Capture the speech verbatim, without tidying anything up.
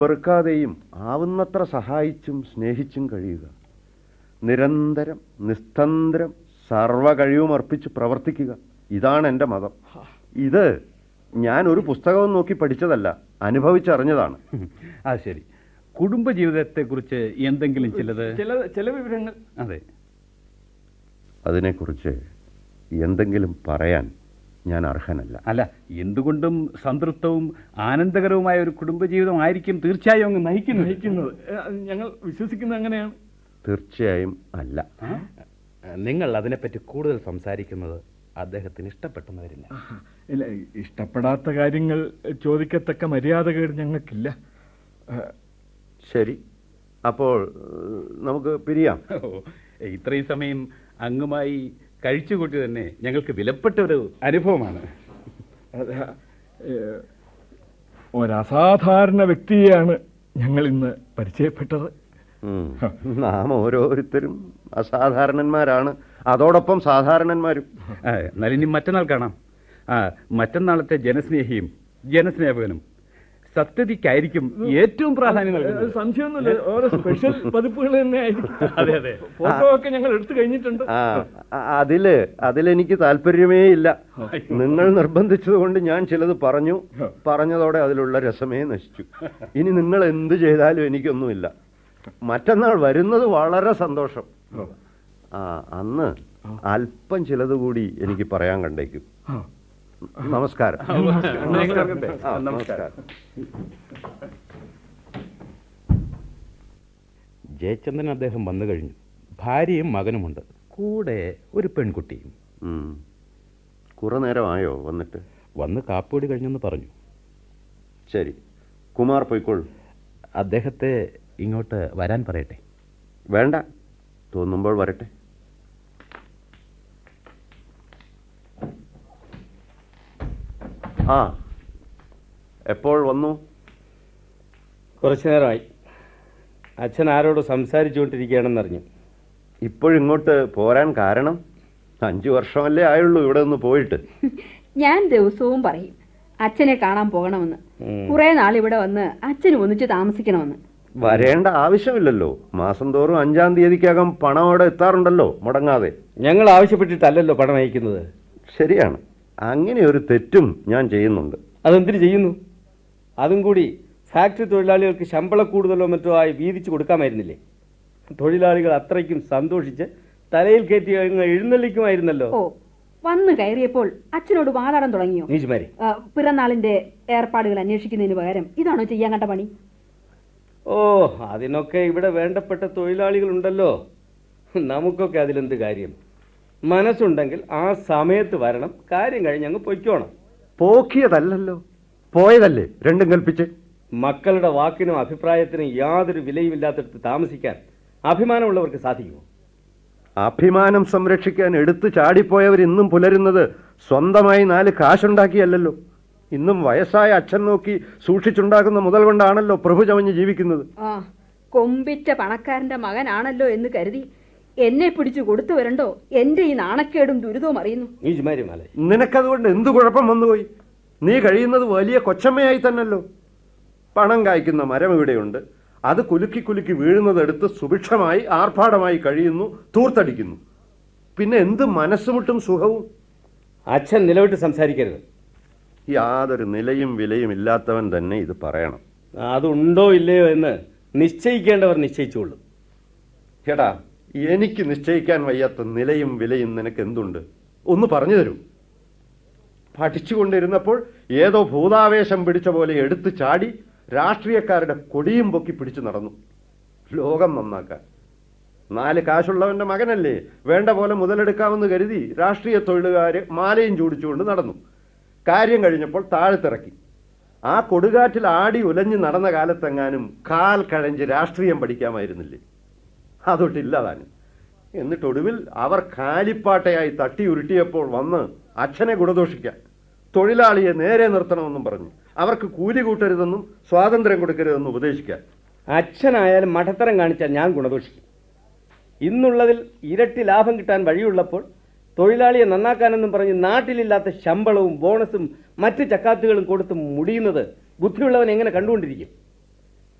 വെറുക്കാതെയും ആവുന്നത്ര സഹായിച്ചും സ്നേഹിച്ചും കഴിയുക. നിരന്തരം നിസ്തന്ത്രം സർവ കഴിവും അർപ്പിച്ച് പ്രവർത്തിക്കുക. ഇതാണ് എൻ്റെ മതം. ഇത് ഞാൻ ഒരു പുസ്തകവും നോക്കി പഠിച്ചതല്ല, അനുഭവിച്ചറിഞ്ഞതാണ്. ആ ശരി. കുടുംബജീവിതത്തെക്കുറിച്ച് എന്തെങ്കിലും ചിലത് ചില ചില വിവരങ്ങൾ. അതെ, അതിനെക്കുറിച്ച് എന്തെങ്കിലും പറയാൻ ഞാൻ അർഹനല്ല. അല്ല, എന്തുകൊണ്ടും സംതൃപ്തവും ആനന്ദകരവുമായ ഒരു കുടുംബജീവിതം ആയിരിക്കും തീർച്ചയായും അങ്ങ് നയിക്കുന്നത് നയിക്കുന്നത് ഞങ്ങൾ വിശ്വസിക്കുന്നത് അങ്ങനെയാണ്. തീർച്ചയായും അല്ല. നിങ്ങൾ അതിനെപ്പറ്റി കൂടുതൽ സംസാരിക്കുന്നത് അദ്ദേഹത്തിന് ഇഷ്ടപ്പെട്ടെന്ന് വരില്ല. ഇല്ല, ഇഷ്ടപ്പെടാത്ത കാര്യങ്ങൾ ചോദിക്കത്തക്ക മര്യാദകൾ ഞങ്ങൾക്കില്ല. ശരി, അപ്പോൾ നമുക്ക് പിരിയാം. ഇത്രയും സമയം അങ്ങുമായി കഴിച്ചുകൂട്ടി തന്നെ ഞങ്ങൾക്ക് വിലപ്പെട്ട ഒരു അനുഭവമാണ്. ഒരസാധാരണ വ്യക്തിയെയാണ് ഞങ്ങൾ ഇന്ന് പരിചയപ്പെട്ടത്. നാം ഓരോരുത്തരും അസാധാരണന്മാരാണ്, അതോടൊപ്പം സാധാരണന്മാരും. എന്നാലും ഇനി മറ്റന്നാൾ കാണാം. ആ മറ്റന്നാളത്തെ ജനസ്നേഹിയും ജനസ്നേഹകനും സത്യതിക്കായിരിക്കും ഏറ്റവും പ്രാധാന്യം നൽകുന്നത്. സംശയമൊന്നുമില്ല, ഓരോ സ്പെഷ്യൽ പതിപ്പുകൾ തന്നെ ആയിരിക്കും. അതെ അതെ, ഫോട്ടോ ഒക്കെ ഞങ്ങൾ എടുത്തു കഴിഞ്ഞിട്ടുണ്ട്. അതില് അതിലെനിക്ക് താല്പര്യമേ ഇല്ല. നിങ്ങൾ നിർബന്ധിച്ചത് കൊണ്ട് ഞാൻ ചിലത് പറഞ്ഞു. പറഞ്ഞതോടെ അതിലുള്ള രസമേ നശിച്ചു. ഇനി നിങ്ങൾ എന്ത് ചെയ്താലും എനിക്കൊന്നുമില്ല. മറ്റന്നാൾ വരുന്നത് വളരെ സന്തോഷം. ആ അന്ന് അല്പം ചിലത് കൂടി എനിക്ക് പറയാൻ കണ്ടേക്കും. നമസ്കാരം. നമസ്കാരം. ജയചന്ദ്രൻ അദ്ദേഹം വന്നു കഴിഞ്ഞു. ഭാര്യയും മകനുമുണ്ട്, കൂടെ ഒരു പെൺകുട്ടിയും. കുറെ നേരമായോ വന്നിട്ട്? വന്ന് കാപ്പിയോടി കഴിഞ്ഞെന്ന് പറഞ്ഞു. ശരി, കുമാർ പോയിക്കോളൂ. അദ്ദേഹത്തെ ഇങ്ങോട്ട് വരാൻ പറയട്ടെ. വേണ്ട, തോന്നുമ്പോൾ വരട്ടെ. ആ, എപ്പോൾ വന്നു? കുറച്ചു നേരമായി. അച്ഛൻ ആരോട് സംസാരിച്ചുകൊണ്ടിരിക്കുകയാണെന്നറിഞ്ഞു. ഇപ്പോഴിങ്ങോട്ട് പോരാൻ കാരണം? അഞ്ചു വർഷമല്ലേ ആയുള്ളൂ ഇവിടെ നിന്ന് പോയിട്ട്. ഞാൻ ദിവസവും പറയും അച്ഛനെ കാണാൻ പോകണമെന്ന്. കുറെ നാൾ ഇവിടെ വന്ന് അച്ഛന് ഒന്നിച്ച് താമസിക്കണമെന്ന്. വരേണ്ട ആവശ്യമില്ലല്ലോ. മാസം തോറും അഞ്ചാം തീയതിക്കകം പണം അവിടെ എത്താറുണ്ടല്ലോ മുടങ്ങാതെ. ഞങ്ങൾ ആവശ്യപ്പെട്ടിട്ടല്ലല്ലോ പണം അയക്കുന്നത്. ശരിയാണ്, അങ്ങനെ ഒരു തെറ്റും ഞാൻ ചെയ്യുന്നുണ്ട്. അതെന്തിനു ചെയ്യുന്നു? അതും കൂടി ഫാക്ടറി തൊഴിലാളികൾക്ക് ശമ്പള കൂടുതലോ മറ്റോ ആയി വീതിച്ചു കൊടുക്കാമായിരുന്നില്ലേ? തൊഴിലാളികൾ അത്രയ്ക്കും സന്തോഷിച്ച് തലയിൽ കയറ്റി എഴുന്നള്ളിക്കുമായിരുന്നല്ലോ. ഓ, വന്നു കയറിയപ്പോൾ അച്ഛനോട് വാതാടം തുടങ്ങിയോ? നീച്ചുമാരി, പിറന്നാളിന്റെ ഏർപ്പാടുകൾ അന്വേഷിക്കുന്നതിന് പകരം ഇതാണോ ചെയ്യാൻ കണ്ട പണി? ഓ, അതിനൊക്കെ ഇവിടെ വേണ്ടപ്പെട്ട തൊഴിലാളികളുണ്ടല്ലോ. നമുക്കൊക്കെ അതിലെന്ത് കാര്യം? മനസ്സുണ്ടെങ്കിൽ ആ സമയത്ത് വരണം, കാര്യം കഴിഞ്ഞ് അങ്ങ് പൊയ്ക്കോണം. പോക്കിയതല്ലോ, പോയതല്ലേ രണ്ടും കൽപ്പിച്ച്. മക്കളുടെ വാക്കിനും അഭിപ്രായത്തിനും യാതൊരു വിലയുമില്ലാത്തടത്ത് താമസിക്കാൻ അഭിമാനമുള്ളവർക്ക് സാധിക്കുമോ? അഭിമാനം സംരക്ഷിക്കാൻ എടുത്തു ചാടിപ്പോയവർ ഇന്നും പുലരുന്നത് സ്വന്തമായി നാല് കാശുണ്ടാക്കിയല്ലോ. ഇന്നും വയസ്സായ അച്ഛൻ നോക്കി സൂക്ഷിച്ചുണ്ടാക്കുന്ന മുതൽ കൊണ്ടാണല്ലോ പ്രഭു ചമഞ്ഞ് ജീവിക്കുന്നത്. ആ, കൊമ്പിറ്റ പണക്കാരന്റെ മകനാണല്ലോ എന്ന് കരുതി എന്നെ പിടിച്ചു കൊടുത്തു വരണ്ടോ? എന്റെ ഈ നാണക്കേടും ദുരിതവും അറിയുന്നു. നിനക്കതുകൊണ്ട് എന്തു കുഴപ്പം വന്നുപോയി? നീ കഴിയുന്നത് വലിയ കൊച്ചമ്മയായി തന്നല്ലോ. പണം കായ്ക്കുന്ന മരം ഇവിടെയുണ്ട്. അത് കുലുക്കി കുലുക്കി വീഴുന്നതെടുത്ത് സുഭിക്ഷമായി ആർഭാടമായി കഴിയുന്നു, തൂർത്തടിക്കുന്നു. പിന്നെ എന്ത് മനസ്സുമുട്ടും സുഖവും? അച്ഛൻ നിലവിട്ട് സംസാരിക്കരുത്. യാതൊരു നിലയും വിലയും ഇല്ലാത്തവൻ തന്നെ ഇത് പറയണം. അതുണ്ടോ ഇല്ലയോ എന്ന് നിശ്ചയിക്കേണ്ടവർ നിശ്ചയിച്ചോളൂ. ചേട്ടാ, എനിക്ക് നിശ്ചയിക്കാൻ വയ്യാത്ത നിലയും വിലയും നിനക്ക് എന്തുണ്ട്? ഒന്ന് പറഞ്ഞു തരൂ. പഠിച്ചുകൊണ്ടിരുന്നപ്പോൾ ഏതോ ഭൂതാവേശം പിടിച്ച പോലെ എടുത്തു ചാടി രാഷ്ട്രീയക്കാരുടെ കൊടിയും പൊക്കി പിടിച്ചു നടന്നു, ലോകം നന്നാക്കാൻ. നാല് കാശുള്ളവന്റെ മകനല്ലേ, വേണ്ട പോലെ മുതലെടുക്കാമെന്ന് കരുതി രാഷ്ട്രീയ തൊഴിലുകാര് മാലയും ചൂടിച്ചുകൊണ്ട് നടന്നു. കാര്യം കഴിഞ്ഞപ്പോൾ താഴ്ത്തിറക്കി. ആ കൊടുകാറ്റിൽ ആടി ഉലഞ്ഞു നടന്ന കാലത്തെങ്ങാനും കാൽ കഴഞ്ച് രാഷ്ട്രീയം പഠിക്കാമായിരുന്നില്ലേ? അതൊട്ടില്ലതാണ്. എന്നിട്ടൊടുവിൽ അവർ കാലിപ്പാട്ടയായി തട്ടി ഉരുട്ടിയപ്പോൾ വന്ന് അച്ഛനെ ഗുണദോഷിക്കാൻ, തൊഴിലാളിയെ നേരെ നിർത്തണമെന്നും പറഞ്ഞു, അവർക്ക് കൂലി കൂട്ടരുതെന്നും സ്വാതന്ത്ര്യം കൊടുക്കരുതെന്നും ഉപദേശിക്കാൻ. അച്ഛനായാലും മഠത്തരം കാണിച്ചാൽ ഞാൻ ഗുണദോഷിക്കും. ഇന്നുള്ളതിൽ ഇരട്ടി ലാഭം കിട്ടാൻ വഴിയുള്ളപ്പോൾ തൊഴിലാളിയെ നന്നാക്കാനെന്നും പറഞ്ഞ് നാട്ടിലില്ലാത്ത ശമ്പളവും ബോണസും മറ്റ് ചക്കാത്തുകളും കൊടുത്ത് മുടിയുന്നത് ബുദ്ധിയുള്ളവൻ എങ്ങനെ കണ്ടുകൊണ്ടിരിക്കും?